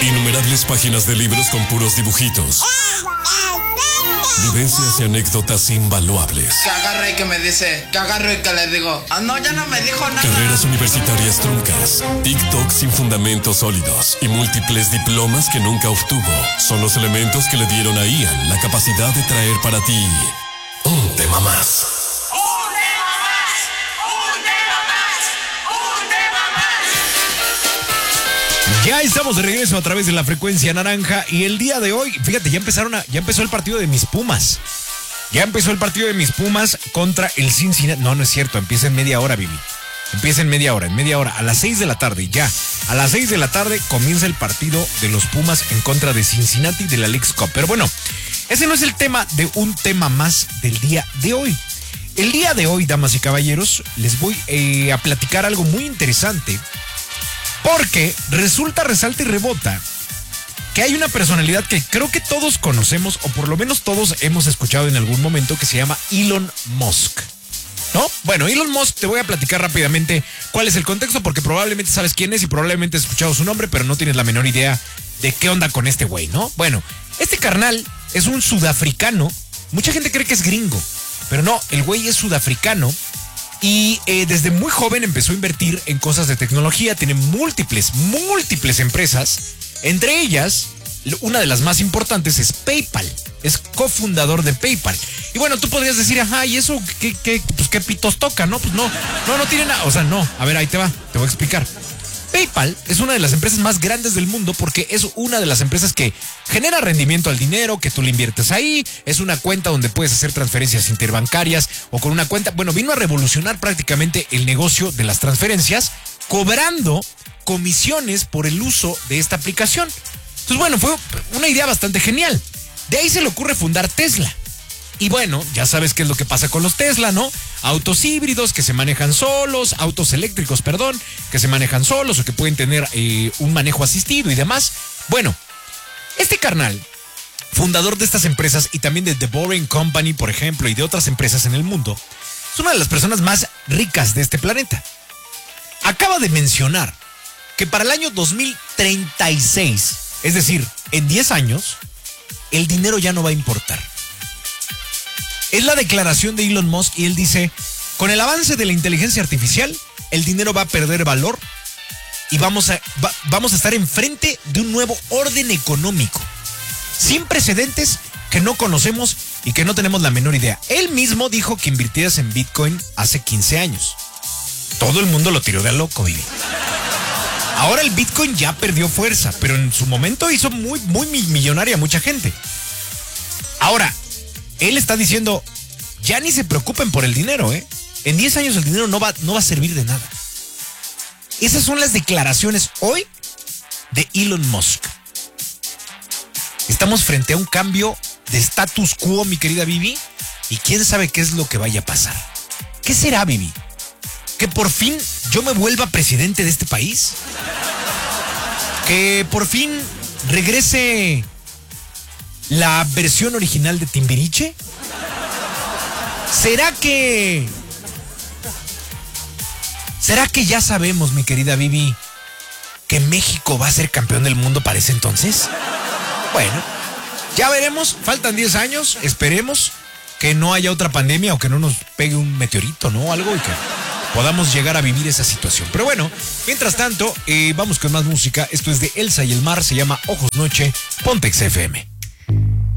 Innumerables páginas de libros con puros dibujitos. Vivencias y anécdotas invaluables. Que agarre y que me dice, que agarro y que le digo, no, ya no me dijo nada. Carreras universitarias truncas, TikTok sin fundamentos sólidos y múltiples diplomas que nunca obtuvo son los elementos que le dieron a Ian la capacidad de traer para ti un tema más. Ya estamos de regreso a través de la frecuencia naranja y el día de hoy, fíjate, ya empezó el partido de mis Pumas. Ya empezó el partido de mis Pumas contra el Cincinnati. No es cierto, empieza en media hora, Vivi. Empieza en media hora, a las 6 de la tarde, ya. A las 6 de la tarde comienza el partido de los Pumas en contra de Cincinnati de la Leagues Cup. Pero bueno, ese no es el tema de un tema más del día de hoy. El día de hoy, damas y caballeros, les voy a platicar algo muy interesante. Porque resulta, resalta y rebota que hay una personalidad que creo que todos conocemos, o por lo menos todos hemos escuchado en algún momento, que se llama Elon Musk, ¿no? Bueno, Elon Musk, te voy a platicar rápidamente cuál es el contexto, porque probablemente sabes quién es y probablemente has escuchado su nombre, pero no tienes la menor idea de qué onda con este güey, ¿no? Bueno, este carnal es un sudafricano. Mucha gente cree que es gringo, pero no, el güey es sudafricano. Y desde muy joven empezó a invertir en cosas de tecnología. Tiene múltiples empresas. Entre ellas, una de las más importantes es PayPal. Es cofundador de PayPal. Y bueno, tú podrías decir, ajá, ¿y eso qué pitos toca? No, pues no tiene nada. O sea, no. A ver, ahí te voy a explicar. PayPal es una de las empresas más grandes del mundo porque es una de las empresas que genera rendimiento al dinero, que tú le inviertes ahí. Es una cuenta donde puedes hacer transferencias interbancarias o con una cuenta. Bueno, vino a revolucionar prácticamente el negocio de las transferencias, cobrando comisiones por el uso de esta aplicación. Entonces, bueno, fue una idea bastante genial. De ahí se le ocurre fundar Tesla. Y bueno, ya sabes qué es lo que pasa con los Tesla, ¿no? Autos híbridos que se manejan solos, autos eléctricos, perdón, que se manejan solos o que pueden tener un manejo asistido y demás. Bueno, este carnal, fundador de estas empresas y también de The Boring Company, por ejemplo, y de otras empresas en el mundo, es una de las personas más ricas de este planeta. Acaba de mencionar que para el año 2036, es decir, en 10 años, el dinero ya no va a importar. Es la declaración de Elon Musk y él dice, con el avance de la inteligencia artificial, el dinero va a perder valor y vamos a estar enfrente de un nuevo orden económico, sin precedentes que no conocemos y que no tenemos la menor idea. Él mismo dijo que invirtieras en Bitcoin hace 15 años. Todo el mundo lo tiró de a loco, Vivi. Ahora el Bitcoin ya perdió fuerza, pero en su momento hizo muy millonaria a mucha gente. Ahora, él está diciendo, ya ni se preocupen por el dinero, ¿eh? En 10 años el dinero no va a servir de nada. Esas son las declaraciones hoy de Elon Musk. Estamos frente a un cambio de status quo, mi querida Vivi, y quién sabe qué es lo que vaya a pasar. ¿Qué será, Vivi? ¿Que por fin yo me vuelva presidente de este país? ¿Que por fin regrese la versión original de Timbiriche? ¿Será que ya sabemos, mi querida Vivi, que México va a ser campeón del mundo para ese entonces? Bueno, ya veremos, faltan 10 años, esperemos que no haya otra pandemia o que no nos pegue un meteorito, ¿no? Algo y que podamos llegar a vivir esa situación. Pero bueno, mientras tanto, vamos con más música. Esto es de Elsa y el Mar, se llama Ojos Noche, Ponte XFM.